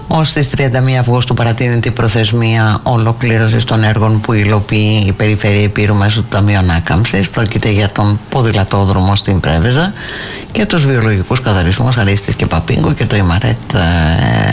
Ως τις 31 Αυγούστου παρατείνεται η προθεσμία ολοκλήρωσης των έργων που υλοποιεί η Περιφέρεια Ηπείρου μέσω του Ταμείου Ανάκαμψης. Πρόκειται για τον ποδηλατόδρομο στην Πρέβεζα και τους βιολογικούς καθαρισμούς Αρίστης και Παπίνγκου και το Ιμαρέτ